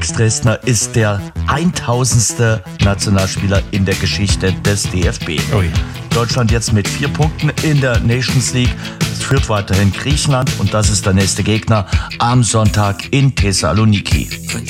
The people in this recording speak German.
Alex Dresdner ist der 1000. Nationalspieler in der Geschichte des DFB. Ui. Deutschland jetzt mit 4 Punkten in der Nations League. Es führt weiterhin Griechenland und das ist der nächste Gegner am Sonntag in Thessaloniki.